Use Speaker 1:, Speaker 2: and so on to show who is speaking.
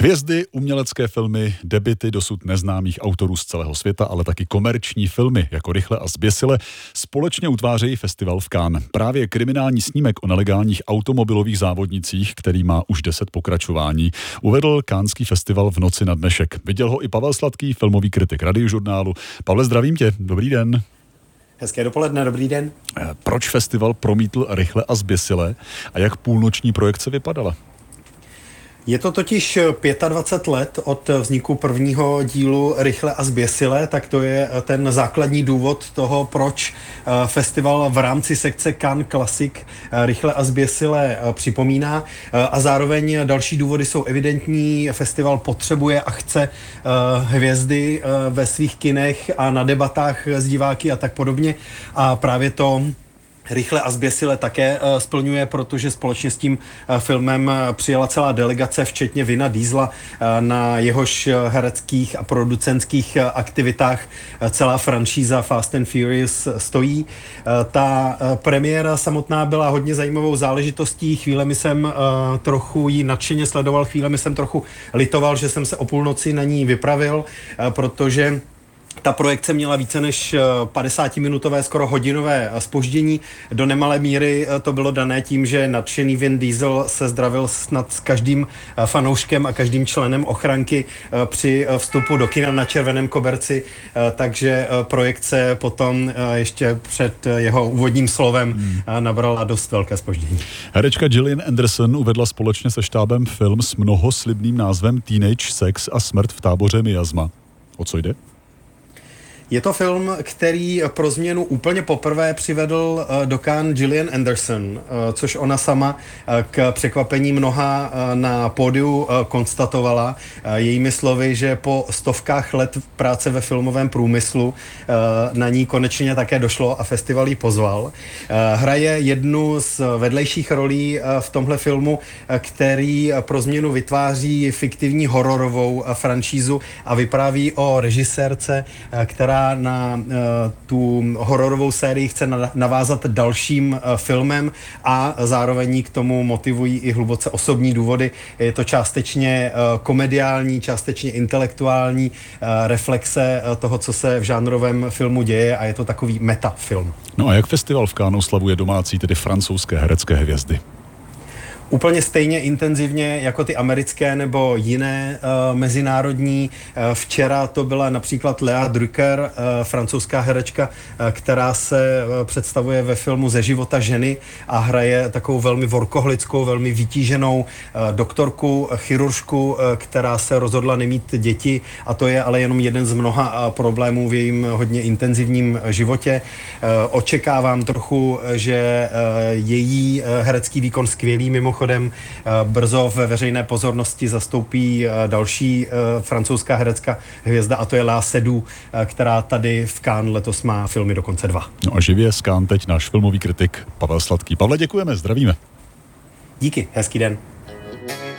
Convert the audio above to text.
Speaker 1: Hvězdy, umělecké filmy, debuty dosud neznámých autorů z celého světa, ale taky komerční filmy jako Rychle a zběsile společně utvářejí festival v Cannes. Právě kriminální snímek o nelegálních automobilových závodnicích, který má už 10 pokračování, uvedl Canneský festival v noci na dnešek. Viděl ho i Pavel Sladký, filmový kritik Radiožurnálu. Pavle, zdravím tě, dobrý den.
Speaker 2: Hezké dopoledne, dobrý den.
Speaker 1: Proč festival promítl Rychle a zběsile a jak půlnoční projekce vypadala?
Speaker 2: Je to totiž 25 let od vzniku prvního dílu Rychle a zběsile, tak to je ten základní důvod toho, proč festival v rámci sekce Cannes Classic Rychle a zběsile připomíná. A zároveň další důvody jsou evidentní. Festival potřebuje a chce hvězdy ve svých kinech a na debatách s diváky a tak podobně. A právě to Rychle a zběsile také splňuje, protože společně s tím filmem přijela celá delegace, včetně Vina Diesela, na jehož hereckých a producentských aktivitách celá franšíza Fast and Furious stojí. Ta premiéra samotná byla hodně zajímavou záležitostí. Chvílemi jsem trochu ji nadšeně sledoval, chvílemi jsem trochu litoval, že jsem se o půlnoci na ní vypravil, protože ta projekce měla více než 50-minutové, skoro hodinové zpoždění. Do nemalé míry to bylo dané tím, že nadšený Vin Diesel se zdravil snad s každým fanouškem a každým členem ochranky při vstupu do kina na červeném koberci, takže projekce potom ještě před jeho úvodním slovem nabrala dost velké zpoždění.
Speaker 1: Herečka Gillian Anderson uvedla společně se štábem film s mnohoslibným názvem Teenage Sex a smrt v táboře Miasma. O co jde?
Speaker 2: Je to film, který pro změnu úplně poprvé přivedl do Cannes Gillian Anderson, což ona sama k překvapení mnoha na pódiu konstatovala jejími slovy, že po stovkách let práce ve filmovém průmyslu na ní konečně také došlo a festival ji pozval. Hraje jednu z vedlejších rolí v tomhle filmu, který pro změnu vytváří fiktivní hororovou franšízu a vypráví o režisérce, která na tu hororovou sérii chce navázat dalším filmem a zároveň k tomu motivují i hluboce osobní důvody. Je to částečně komediální, částečně intelektuální reflexe toho, co se v žánrovém filmu děje, a je to takový metafilm.
Speaker 1: No a jak festival v Cannes oslavuje domácí, tedy francouzské herecké hvězdy?
Speaker 2: Úplně stejně intenzivně jako ty americké nebo jiné mezinárodní. Včera to byla například Lea Drucker, francouzská herečka, která se představuje ve filmu Ze života ženy a hraje takovou velmi workoholickou, velmi vytíženou doktorku, chiruržku, která se rozhodla nemít děti, a to je ale jenom jeden z mnoha problémů v jejím hodně intenzivním životě. Očekávám trochu, že její herecký výkon skvělý, mimochodem brzo ve veřejné pozornosti zastoupí další francouzská herecká hvězda, a to je Léa Seydoux, která tady v Cannes letos má filmy dokonce 2.
Speaker 1: No a živě z Cannes teď náš filmový kritik Pavel Sladký. Pavle, děkujeme, zdravíme.
Speaker 2: Díky, hezký den.